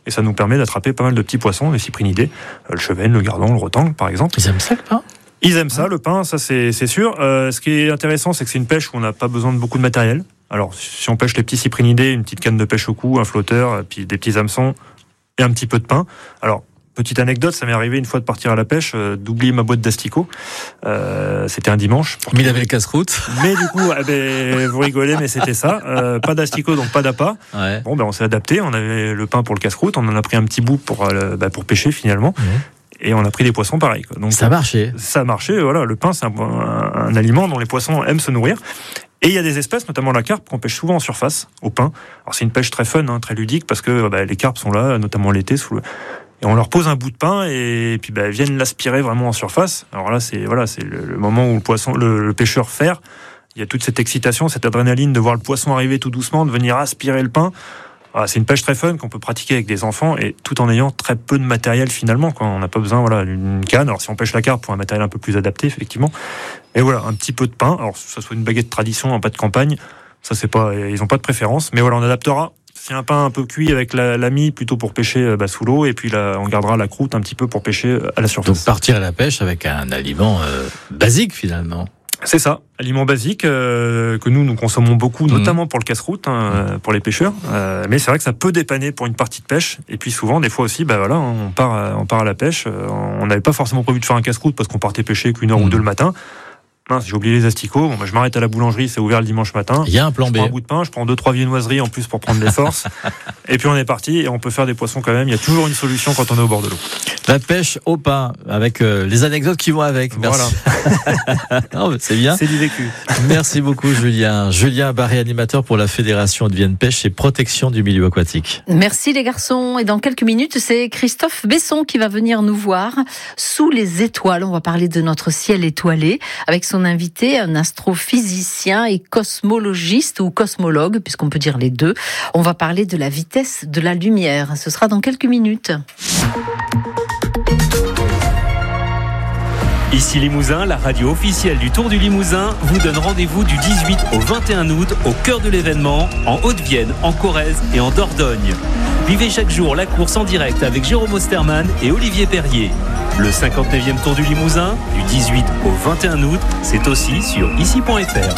et ça nous permet d'attraper pas mal de petits poissons, les cyprinidés, le chevenne, le gardon, le rotangle par exemple. Ils aiment ça le pain ? Ils aiment ça, le pain, ça c'est sûr. Ce qui est intéressant, c'est que c'est une pêche où on n'a pas besoin de beaucoup de matériel. Alors, si on pêche les petits cyprinidés, une petite canne de pêche au cou, un flotteur, puis des petits hameçons et un petit peu de pain. Alors, petite anecdote, ça m'est arrivé une fois de partir à la pêche, d'oublier ma boîte d'asticots. C'était un dimanche. Mais il avait le casse-croûte. Mais du coup, vous rigolez, mais c'était ça. Pas d'asticots, donc pas d'appât. Ouais. Bon, on s'est adapté. On avait le pain pour le casse-croûte. On en a pris un petit bout pour pêcher finalement. Et on a pris des poissons pareils. Donc, ça a marché. Ça a marché, voilà. Le pain, c'est un aliment dont les poissons aiment se nourrir. Et il y a des espèces, notamment la carpe, qu'on pêche souvent en surface, au pain. Alors c'est une pêche très fun, très ludique, parce que les carpes sont là, notamment l'été, et on leur pose un bout de pain, et puis elles viennent l'aspirer vraiment en surface. Alors là, c'est le moment où le pêcheur ferre. Il y a toute cette excitation, cette adrénaline de voir le poisson arriver tout doucement, de venir aspirer le pain. Voilà, c'est une pêche très fun qu'on peut pratiquer avec des enfants et tout en ayant très peu de matériel finalement. On n'a pas besoin d'une canne. Alors si on pêche la carpe, pour un matériel un peu plus adapté effectivement. Et voilà, un petit peu de pain. Alors que ça soit une baguette tradition, un pain de campagne, ça c'est pas, ils n'ont pas de préférence. Mais voilà, on adaptera. C'est un pain un peu cuit avec la mie plutôt pour pêcher sous l'eau, et puis là on gardera la croûte un petit peu pour pêcher à la surface. Donc partir à la pêche avec un aliment basique finalement. C'est ça, aliment basique que nous consommons beaucoup, notamment pour le casse-croûte, pour les pêcheurs. Mais c'est vrai que ça peut dépanner pour une partie de pêche. Et puis souvent, des fois aussi, on part à la pêche. On n'avait pas forcément prévu de faire un casse-croûte parce qu'on partait pêcher qu'une heure ou deux le matin. Mince, j'ai oublié les asticots. Je m'arrête à la boulangerie, c'est ouvert le dimanche matin. Il y a un plan B. Je prends un bout de pain, je prends 2-3 viennoiseries en plus pour prendre des forces. Et puis on est parti, et on peut faire des poissons quand même. Il y a toujours une solution quand on est au bord de l'eau. La pêche au pain, avec les anecdotes qui vont avec. Merci. Voilà. Non, c'est bien. C'est du vécu. Merci beaucoup, Julien. Julien Barré, animateur pour la Fédération de Vienne Pêche et Protection du milieu aquatique. Merci les garçons. Et dans quelques minutes, c'est Christophe Besson qui va venir nous voir sous les étoiles. On va parler de notre ciel étoilé avec son invité, un astrophysicien et cosmologiste ou cosmologue, puisqu'on peut dire les deux. On va parler de la vitesse de la lumière. Ce sera dans quelques minutes. Ici Limousin, la radio officielle du Tour du Limousin vous donne rendez-vous du 18 au 21 août au cœur de l'événement, en Haute-Vienne, en Corrèze et en Dordogne. Vivez chaque jour la course en direct avec Jérôme Osterman et Olivier Perrier. Le 59e Tour du Limousin, du 18 au 21 août, c'est aussi sur ici.fr.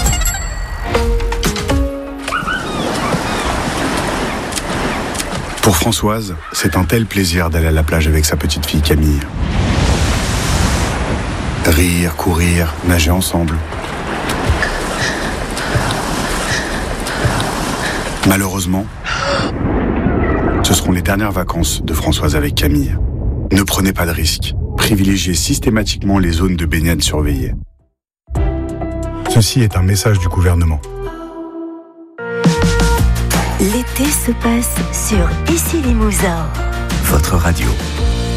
Pour Françoise, c'est un tel plaisir d'aller à la plage avec sa petite fille Camille. Rire, courir, nager ensemble. Malheureusement, ce seront les dernières vacances de Françoise avec Camille. Ne prenez pas de risques. Privilégiez systématiquement les zones de baignade surveillées. Ceci est un message du gouvernement. L'été se passe sur Ici Limousin. Votre radio.